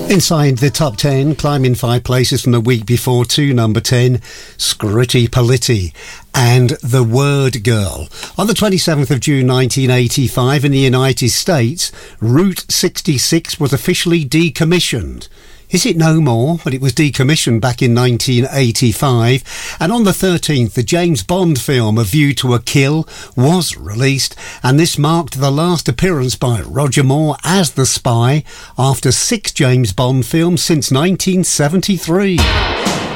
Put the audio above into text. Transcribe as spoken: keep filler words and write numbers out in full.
Inside the top ten, climbing five places from the week before to number ten, Scritti Politti and The Word Girl. On the twenty-seventh of June nineteen eighty-five in the United States, Route sixty-six was officially decommissioned. Is it no more? But it was decommissioned back in nineteen eighty-five. And on the thirteenth, the James Bond film A View to a Kill was released, and this marked the last appearance by Roger Moore as the spy after six James Bond films since nineteen seventy-three.